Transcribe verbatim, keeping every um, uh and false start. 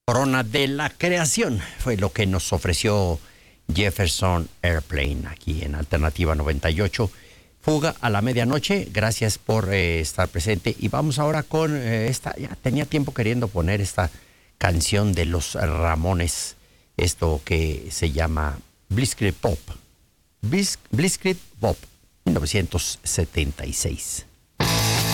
Corona de la creación fue lo que nos ofreció Jefferson Airplane aquí en Alternativa noventa y ocho. Fuga a la medianoche, gracias por eh, estar presente. Y vamos ahora con eh, esta, ya tenía tiempo queriendo poner esta canción de los Ramones, esto que se llama Blitzkrieg Pop. Bliss, Blitzkrieg Pop, mil novecientos setenta y seis.